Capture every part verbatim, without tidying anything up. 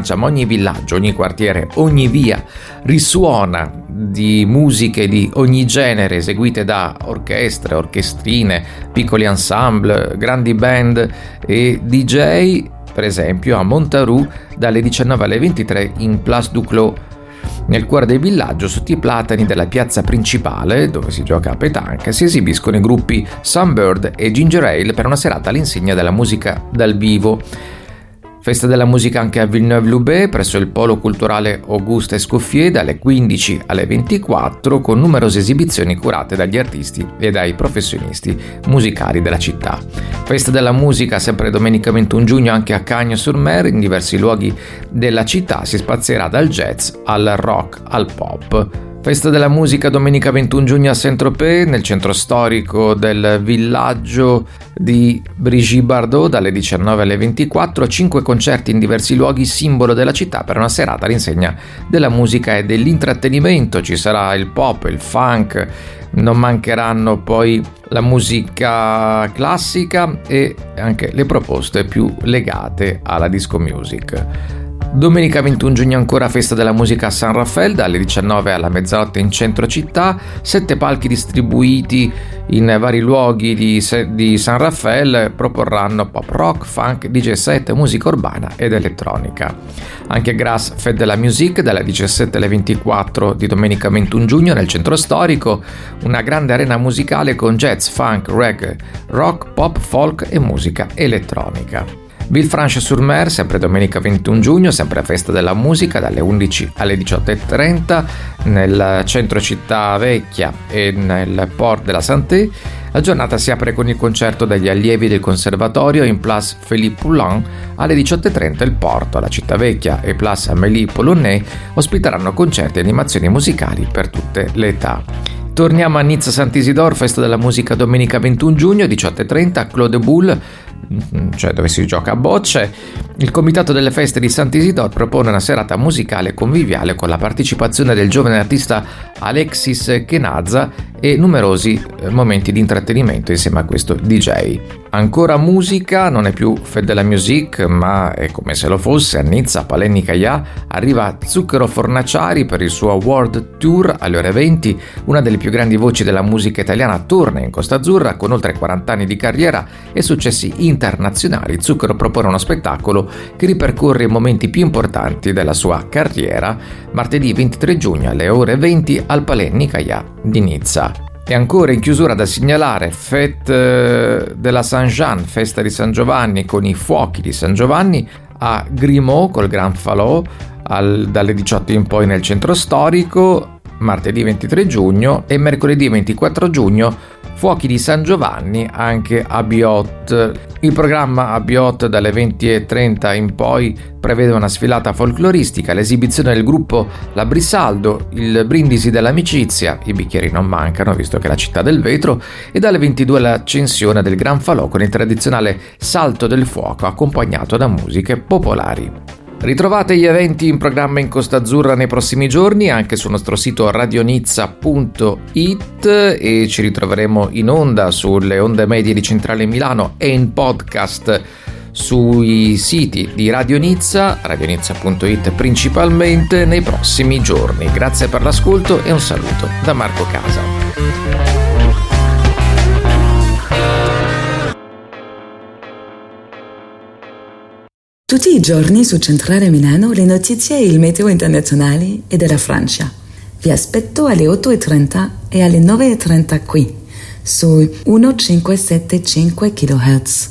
Francia, ma ogni villaggio, ogni quartiere, ogni via risuona di musiche di ogni genere eseguite da orchestre, orchestrine, piccoli ensemble, grandi band e D J, per esempio a Montaroux dalle diciannove alle ventitré in Place du Clos, nel cuore del villaggio, sotto i platani della piazza principale, dove si gioca a petanque, si esibiscono i gruppi Sunbird e Ginger Ale per una serata all'insegna della musica dal vivo. Festa della musica anche a Villeneuve-Loubet, presso il Polo Culturale Auguste Escoffier, dalle quindici alle ventiquattro, con numerose esibizioni curate dagli artisti e dai professionisti musicali della città. Festa della musica sempre domenica ventuno giugno anche a Cagnes-sur-Mer, in diversi luoghi della città si spazierà dal jazz al rock al pop. Festa della musica domenica ventuno giugno a Saint-Tropez, nel centro storico del villaggio di Brigitte-Bardot, dalle diciannove alle ventiquattro, cinque concerti in diversi luoghi simbolo della città per una serata all'insegna della musica e dell'intrattenimento. Ci sarà il pop, il funk, non mancheranno poi la musica classica e anche le proposte più legate alla disco music. Domenica ventuno giugno ancora festa della musica a San Raffaele, dalle diciannove alla mezzanotte in centro città, sette palchi distribuiti in vari luoghi di, di San Raffaele proporranno pop rock, funk, D J set, musica urbana ed elettronica. Anche Grasse Fête de la Musique dalle diciassette alle ventiquattro di domenica ventuno giugno nel centro storico, una grande arena musicale con jazz, funk, reggae, rock, pop, folk e musica elettronica. Villefranche-sur-Mer, sempre domenica ventuno giugno, sempre festa della musica, dalle undici alle diciotto e trenta, nel centro città vecchia e nel Port de la Santé. La giornata si apre con il concerto degli allievi del conservatorio in Place Philippe Poullain. Alle diciotto e trenta il Porto, la città vecchia e Place Amélie Poulain ospiteranno concerti e animazioni musicali per tutte le età. Torniamo a Nizza Sant'Isidore, festa della musica domenica ventuno giugno, diciotto e trenta, Claude Boule, cioè dove si gioca a bocce. Il comitato delle feste di Sant'Isidore propone una serata musicale conviviale con la partecipazione del giovane artista Alexis Kenazza e numerosi momenti di intrattenimento insieme a questo D J. Ancora musica, non è più Fête de la Musique, ma è come se lo fosse. A Nizza, Palais Nicaillà, arriva Zucchero Fornaciari per il suo World Tour alle ore venti. Una delle più grandi voci della musica italiana torna in Costa Azzurra con oltre quaranta anni di carriera e successi internazionali. Zucchero propone uno spettacolo che ripercorre i momenti più importanti della sua carriera, martedì ventitré giugno alle ore venti al Palais Nicaillà di Nizza. E ancora in chiusura da segnalare Fête de la Saint-Jean, festa di San Giovanni con i fuochi di San Giovanni a Grimaud col Grand Falot al, dalle diciotto in poi nel centro storico, martedì ventitré giugno, e mercoledì ventiquattro giugno fuochi di San Giovanni anche a Biot. Il programma a Biot dalle venti e trenta in poi prevede una sfilata folcloristica, l'esibizione del gruppo La Brisaldo, il brindisi dell'amicizia, i bicchieri non mancano visto che è la città del vetro, e dalle ventidue l'accensione del Gran Falò con il tradizionale salto del fuoco accompagnato da musiche popolari. Ritrovate gli eventi in programma in Costa Azzurra nei prossimi giorni anche sul nostro sito radionizza punto it e ci ritroveremo in onda sulle onde medie di Centrale Milano e in podcast sui siti di Radio Nizza, radionizza punto it principalmente nei prossimi giorni. Grazie per l'ascolto e un saluto da Marco Casa. Tutti i giorni su Centrale Milano le notizie e il meteo internazionale e della Francia. Vi aspetto alle otto e trenta e alle nove e trenta qui, su millecinquecentosettantacinque kHz.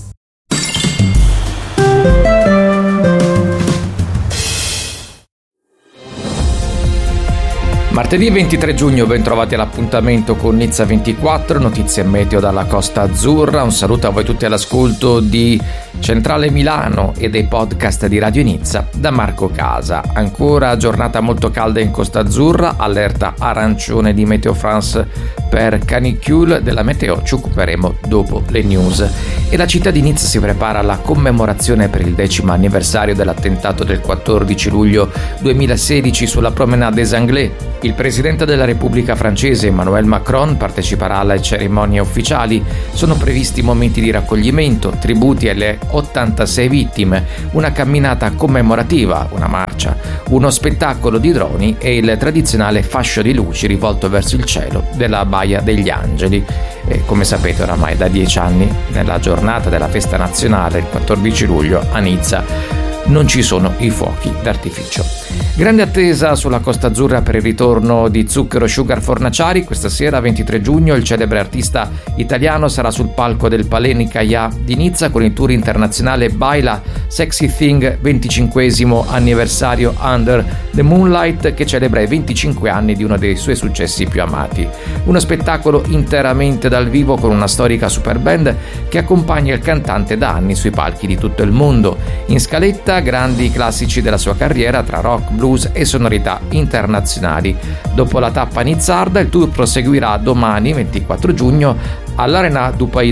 Martedì ventitré giugno, ben trovati all'appuntamento con Nizza ventiquattro, notizie meteo dalla Costa Azzurra. Un saluto a voi tutti all'ascolto di Centrale Milano e dei podcast di Radio Nizza da Marco Casa. Ancora giornata molto calda in Costa Azzurra, allerta arancione di Meteo France per canicule. Della meteo ci occuperemo dopo le news. E la città di Nizza si prepara alla commemorazione per il decimo anniversario dell'attentato del quattordici luglio duemilasedici sulla Promenade des Anglais. Il presidente della Repubblica francese Emmanuel Macron parteciperà alle cerimonie ufficiali. Sono previsti momenti di raccoglimento, tributi alle ottantasei vittime, una camminata commemorativa, una marcia, uno spettacolo di droni e il tradizionale fascio di luci rivolto verso il cielo della Baia degli Angeli. E come sapete oramai da dieci anni, nella giornata della festa nazionale, il quattordici luglio, a Nizza, non ci sono i fuochi d'artificio. Grande attesa sulla Costa Azzurra per il ritorno di Zucchero Sugar Fornaciari. Questa sera, ventitré giugno, il celebre artista italiano sarà sul palco del Palais Nicaia di Nizza con il tour internazionale Baila Sexy Thing, venticinquesimo anniversario Under the Moonlight, che celebra i venticinque anni di uno dei suoi successi più amati. Uno spettacolo interamente dal vivo con una storica super band che accompagna il cantante da anni sui palchi di tutto il mondo. In scaletta grandi classici della sua carriera tra rock, blues e sonorità internazionali. Dopo la tappa nizzarda, il tour proseguirà domani, ventiquattro giugno, all'Arena du Pays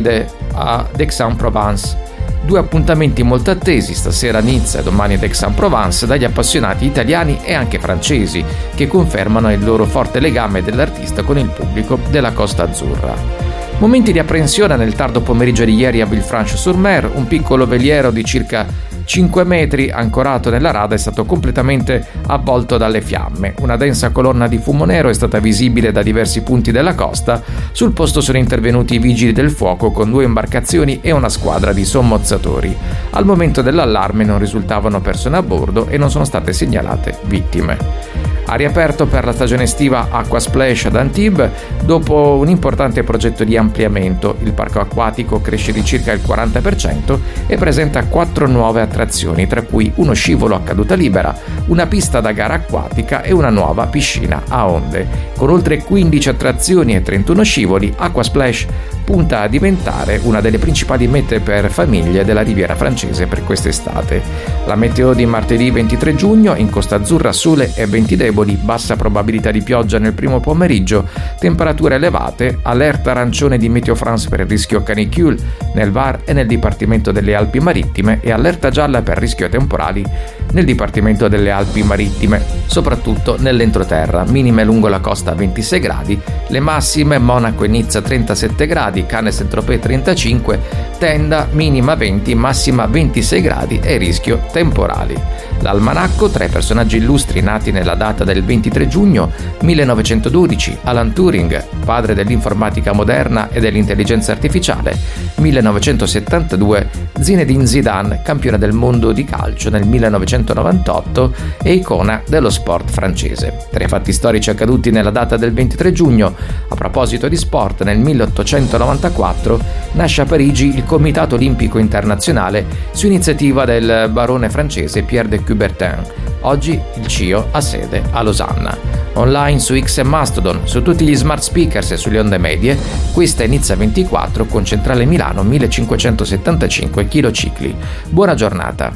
d'Aix-en-Provence. Due appuntamenti molto attesi, stasera a Nizza e domani ad Aix-en-Provence, dagli appassionati italiani e anche francesi, che confermano il loro forte legame dell'artista con il pubblico della Costa Azzurra. Momenti di apprensione nel tardo pomeriggio di ieri a Villefranche-sur-Mer. Un piccolo veliero di circa cinque metri ancorato nella rada è stato completamente avvolto dalle fiamme. Una densa colonna di fumo nero è stata visibile da diversi punti della costa. Sul posto sono intervenuti i vigili del fuoco con due imbarcazioni e una squadra di sommozzatori. Al momento dell'allarme non risultavano persone a bordo e non sono state segnalate vittime. Ha riaperto per la stagione estiva Aqua Splash ad Antibes dopo un importante progetto di ampliamento. Il parco acquatico cresce di circa il quaranta per cento e presenta quattro nuove attrazioni, tra cui uno scivolo a caduta libera, una pista da gara acquatica e una nuova piscina a onde. Con oltre quindici attrazioni e trentuno scivoli, Aqua Splash punta a diventare una delle principali mete per famiglie della Riviera francese per quest'estate. La meteo di martedì ventitré giugno: in Costa Azzurra sole e venti deboli, bassa probabilità di pioggia nel primo pomeriggio, temperature elevate, allerta arancione di Meteo France per il rischio canicule nel Var e nel Dipartimento delle Alpi Marittime e allerta gialla per rischio temporali nel Dipartimento delle Alpi Marittime, soprattutto nell'entroterra. Minime lungo la costa ventisei gradi, le massime Monaco e Nizza trentasette gradi, Cannes e Tropez trentacinque, Tenda minima venti, massima ventisei gradi e rischio temporali. L'almanacco tra i personaggi illustri nati nella data del ventitré giugno millenovecentododici: Alan Turing, padre dell'informatica moderna e dell'intelligenza artificiale; millenovecentosettantadue Zinedine Zidane, campione del mondo di calcio nel millenovecentonovantotto e icona dello sport francese. Tra i fatti storici accaduti nella data del ventitré giugno, a proposito di sport, nel milleottocentonovantaquattro nasce a Parigi il Comitato Olimpico Internazionale su iniziativa del barone francese Pierre de Coubertin. Oggi il C I O ha sede a Losanna. Online su X e Mastodon, su tutti gli smart speakers e sulle onde medie, questa è Nizza ventiquattro con centrale Milano millecinquecentosettantacinque kHz. Buona giornata.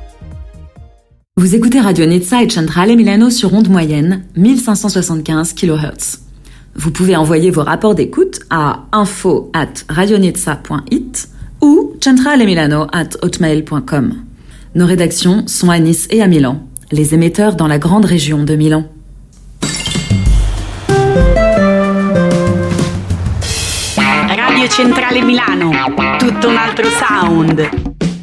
Vous écoutez Radio Nizza et Centrale Milano sur onde moyenne mille cinq cent soixante-quinze kHz. Vous pouvez envoyer vos rapports d'écoute à info at radionizza point it ou centralemilano at hotmail point com. Nos rédactions sont à Nice et à Milan, les émetteurs dans la grande région de Milan. Radio Centrale Milano, tutto un altro sound.